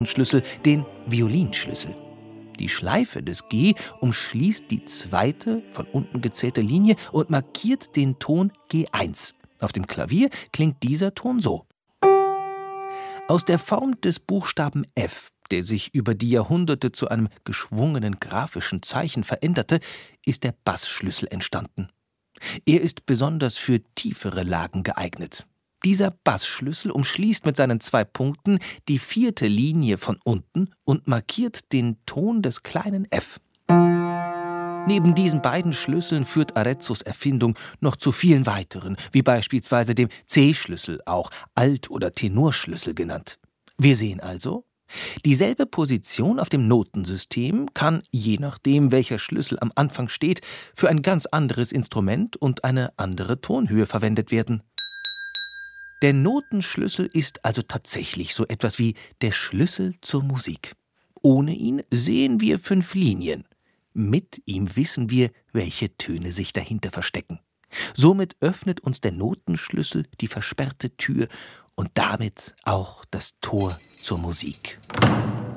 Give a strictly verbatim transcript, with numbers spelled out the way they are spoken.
Schlüssel, den Violinschlüssel. Die Schleife des G umschließt die zweite, von unten gezählte Linie und markiert den Ton G eins. Auf dem Klavier klingt dieser Ton so. Aus der Form des Buchstaben F, der sich über die Jahrhunderte zu einem geschwungenen graphischen Zeichen veränderte, ist der Bassschlüssel entstanden. Er ist besonders für tiefere Lagen geeignet. Dieser Bassschlüssel umschließt mit seinen zwei Punkten die vierte Linie von unten und markiert den Ton des kleinen f. Neben diesen beiden Schlüsseln führt Arezzos Erfindung noch zu vielen weiteren, wie beispielsweise dem C-Schlüssel, auch Alt- oder Tenorschlüssel genannt. Wir sehen also, dieselbe Position auf dem Notensystem kann, je nachdem, welcher Schlüssel am Anfang steht, für ein ganz anderes Instrument und eine andere Tonhöhe verwendet werden. Der Notenschlüssel ist also tatsächlich so etwas wie der Schlüssel zur Musik. Ohne ihn sehen wir fünf Linien. Mit ihm wissen wir, welche Töne sich dahinter verstecken. Somit öffnet uns der Notenschlüssel die versperrte Tür und damit auch das Tor zur Musik.